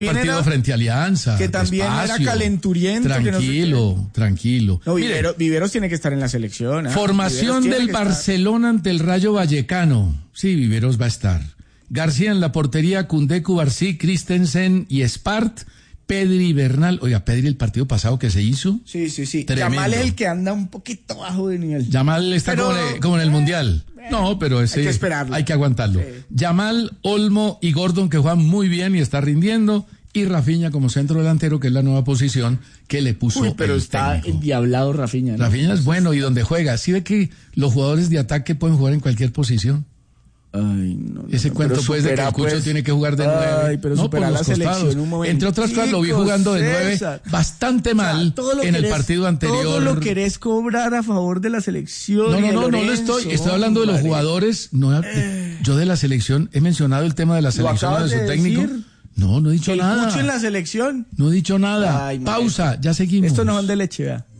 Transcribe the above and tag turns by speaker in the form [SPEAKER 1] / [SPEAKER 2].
[SPEAKER 1] Partido frente a Alianza.
[SPEAKER 2] Que también
[SPEAKER 1] despacio,
[SPEAKER 2] era calenturiento.
[SPEAKER 1] Tranquilo.
[SPEAKER 2] No,
[SPEAKER 1] Mire,
[SPEAKER 2] Viveros tiene que estar en la selección.
[SPEAKER 1] Formación del Barcelona ante el Rayo Vallecano. Sí, Viveros va a estar. García en la portería, Koundé, Cubarsí, Christensen y Espart. Pedri, Bernal. Oiga, Pedri el partido pasado que se hizo.
[SPEAKER 2] Sí.
[SPEAKER 1] Tremendo.
[SPEAKER 2] Yamal es el que anda un poquito bajo de nivel.
[SPEAKER 1] Yamal está como en el Mundial. No, pero ese
[SPEAKER 2] hay que esperarlo.
[SPEAKER 1] Hay que aguantarlo.
[SPEAKER 2] Sí.
[SPEAKER 1] Yamal, Olmo y Gordon que juegan muy bien y está rindiendo. Y Rafinha como centro delantero, que es la nueva posición que le puso
[SPEAKER 2] pero
[SPEAKER 1] el
[SPEAKER 2] está
[SPEAKER 1] técnico.
[SPEAKER 2] endiablado Rafinha, ¿no?
[SPEAKER 1] Rafinha es bueno y donde juega. ¿Sí ve que los jugadores de ataque pueden jugar en cualquier posición?
[SPEAKER 2] Ay, no.
[SPEAKER 1] Ese cuento pues de que el Cucho tiene que jugar de 9.
[SPEAKER 2] Ay, pero
[SPEAKER 1] no,
[SPEAKER 2] supera
[SPEAKER 1] por
[SPEAKER 2] la
[SPEAKER 1] los
[SPEAKER 2] selección
[SPEAKER 1] costados.
[SPEAKER 2] un momento.
[SPEAKER 1] Entre otras cosas lo vi jugando de 9 bastante mal en el partido anterior.
[SPEAKER 2] Todo lo querés cobrar a favor de la selección.
[SPEAKER 1] No lo estoy hablando de los jugadores. Yo de la selección he mencionado el tema de la selección de su técnico. No he dicho nada.
[SPEAKER 2] ¿El Cucho en la selección?
[SPEAKER 1] No he dicho nada.
[SPEAKER 2] Ay,
[SPEAKER 1] pausa, ya seguimos.
[SPEAKER 2] Esto no es de leche, vea.